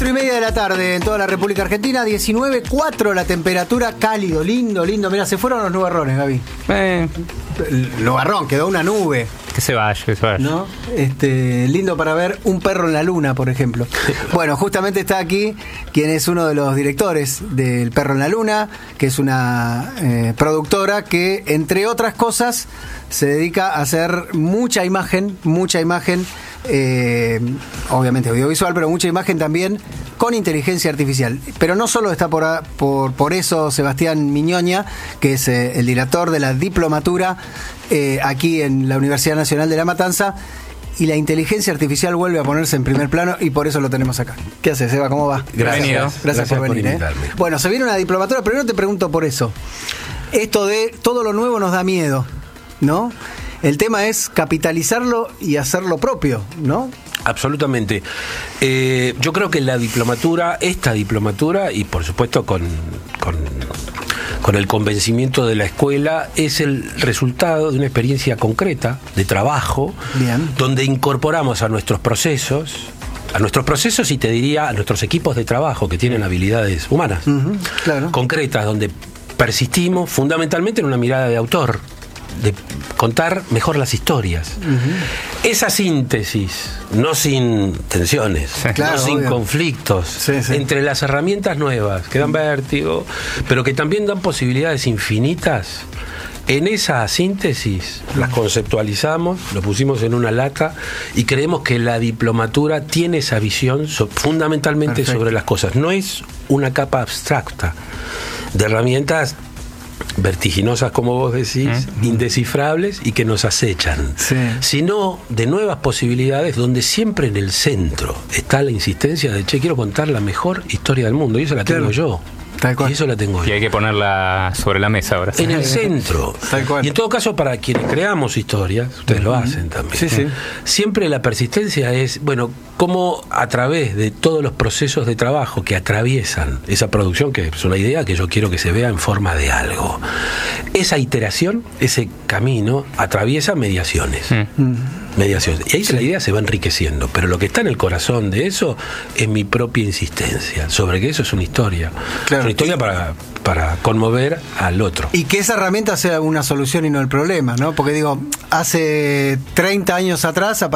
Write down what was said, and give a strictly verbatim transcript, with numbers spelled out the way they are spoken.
Y media de la tarde en toda la República Argentina, diecinueve cuatro la temperatura, cálido, lindo, lindo. Mira, se fueron los nubarrones, Gaby. Eh. El nubarrón, quedó una nube. Que se vaya, que se vaya. ¿No? Este, lindo para ver un perro en la luna, por ejemplo. Bueno, justamente está aquí quien es uno de los directores del Perro en la Luna, que es una eh, productora que, entre otras cosas, se dedica a hacer mucha imagen, mucha imagen, eh, obviamente audiovisual, pero mucha imagen también con inteligencia artificial. Pero no solo está por, por, por eso Sebastián Miñoña, que es eh, el director de la diplomatura eh, aquí en la Universidad Nacional de La Matanza, y la inteligencia artificial vuelve a ponerse en primer plano y por eso lo tenemos acá. ¿Qué haces, Seba? ¿Cómo va? Gracias. Gracias, Gracias por venir. Por ¿eh? Bueno, se viene una diplomatura, pero no te pregunto por eso. Esto de todo lo nuevo nos da miedo, ¿no? El tema es capitalizarlo y hacerlo propio, ¿no? Absolutamente. Eh, yo creo que la diplomatura, esta diplomatura, y por supuesto con, con, con el convencimiento de la escuela, es el resultado de una experiencia concreta de trabajo. Bien. Donde incorporamos a nuestros procesos, a nuestros procesos y te diría a nuestros equipos de trabajo que tienen habilidades humanas, uh-huh, claro. concretas, donde persistimos fundamentalmente en una mirada de autor, de contar mejor las historias. Uh-huh. Esa síntesis, no sin tensiones, sí, claro, no sin obvio. conflictos, sí, sí. entre las herramientas nuevas que dan vértigo, pero que también dan posibilidades infinitas. En esa síntesis las conceptualizamos, lo pusimos en una lata y creemos que la diplomatura tiene esa visión so, fundamentalmente Perfecto. sobre las cosas. No es una capa abstracta de herramientas vertiginosas, como vos decís, ¿Mm? indescifrables y que nos acechan, sí. sino de nuevas posibilidades donde siempre en el centro está la insistencia de, che, quiero contar la mejor historia del mundo, y eso la tengo claro. yo. Tal cual. Y eso la tengo yo. Y hay que ponerla sobre la mesa ahora. En el centro. Tal cual. Y en todo caso, para quienes creamos historias, ustedes uh-huh. lo hacen también. Sí, sí. Siempre la persistencia es, bueno, cómo a través de todos los procesos de trabajo que atraviesan esa producción, que es una idea que yo quiero que se vea en forma de algo, esa iteración, ese camino, atraviesa mediaciones. Uh-huh. Mediaciones. Y ahí la idea se va enriqueciendo, pero lo que está en el corazón de eso es mi propia insistencia sobre que eso es una historia. Claro. Una historia para, para conmover al otro. Y que esa herramienta sea una solución y no el problema, ¿no? Porque digo, hace treinta años atrás